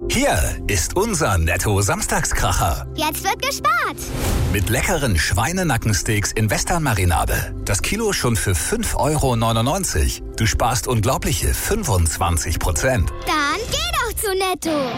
Hier ist unser Netto-Samstagskracher. Jetzt wird gespart. Mit leckeren Schweinenackensteaks in Western-Marinade. Das Kilo schon für 5,99 €. Du sparst unglaubliche 25%. Dann geh doch zu Netto.